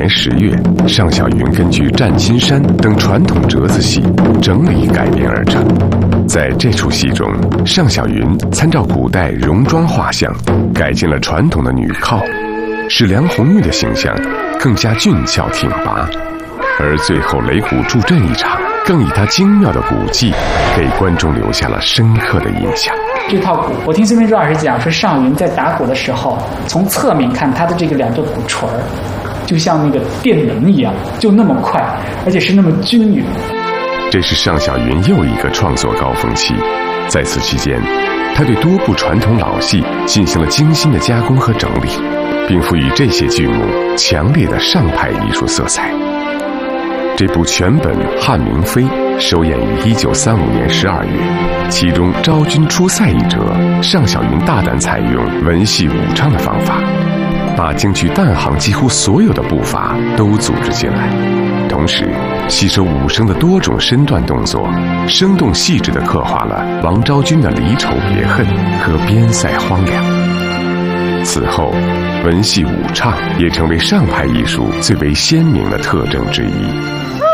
10月，尚小云根据战青山等传统折子戏整理改编而成。在这出戏中，尚小云参照古代戎装画像，改进了传统的女靠，使梁红玉的形象更加俊俏挺拔。而最后擂鼓助阵一场，更以她精妙的鼓技给观众留下了深刻的印象。 这套鼓，我听孙明珠老师讲说，尚云在打鼓的时候，从侧面看他的这个2个鼓槌儿，就像那个电能一样，就那么快，而且是那么均匀。 这是尚小云又一个创作高峰期，在此期间，他对多部传统老戏进行了精心的加工和整理，并赋予这些剧目强烈的尚派艺术色彩。这部全本《汉明妃》首演于1935年12月，其中昭君出塞一折，尚小云大胆采用文戏武唱的方法，把京剧旦行几乎所有的步伐都组织进来，同时吸收武生的多种身段动作，生动细致地刻画了王昭君的离愁别恨和边塞荒凉。此后，文戏武唱也成为尚派艺术最为鲜明的特征之一。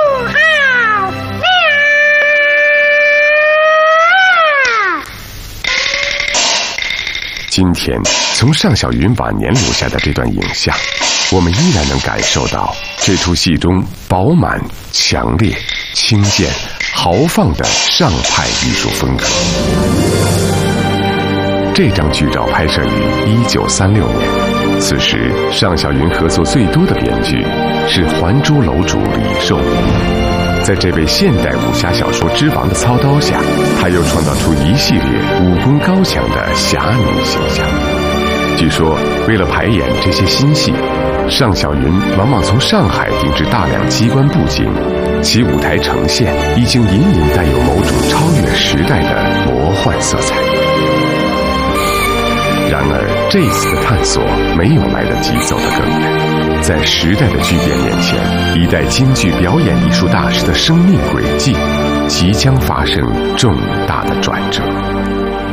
今天，从尚小云晚年留下的这段影像，我们依然能感受到这出戏中饱满、强烈、轻健、豪放的尚派艺术风格。这张剧照拍摄于1936年，此时尚小云合作最多的编剧是《还珠楼主》李寿民。在这位现代武侠小说之王的操刀下，他又创造出一系列武功高强的侠女形象。据说，为了排演这些新戏，尚小云往往从上海订制大量机关布景，其舞台呈现已经隐隐带有某种超越时代的魔幻色彩。然而，这次的探索没有来得及走得更远，在时代的巨变面前，一代京剧表演艺术大师的生命轨迹即将发生重大的转折。